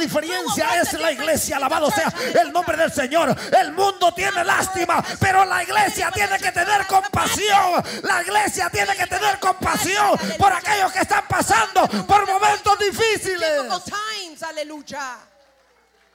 diferencia es la iglesia. Alabado sea el nombre del Señor. El mundo tiene lástima, pero la iglesia tiene que tener compasión. La iglesia tiene que tener compasión por aquellos que están pasando por momentos difíciles. Aleluya.